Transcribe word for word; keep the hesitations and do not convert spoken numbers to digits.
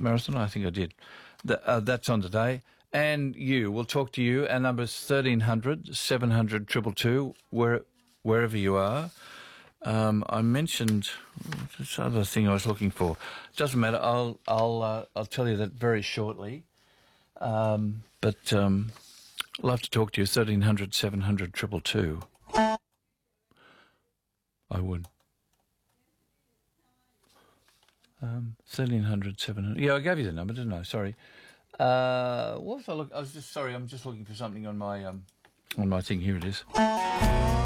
marathon? I think I did. Th- uh, that's on today. And you, we'll talk to you. Our number's thirteen hundred, seven hundred, two two two, where, wherever you are. Um, I mentioned this other thing I was looking for. Doesn't matter. I'll I'll uh, I'll tell you that very shortly. Um, but um, I'd love to talk to you. Thirteen hundred, seven hundred, two two two. I would. Um, thirteen hundred, seven hundred. Yeah, I gave you the number, didn't I? Sorry. Uh, what was I look? I was just sorry. I'm just looking for something on my um, on my thing. Here it is.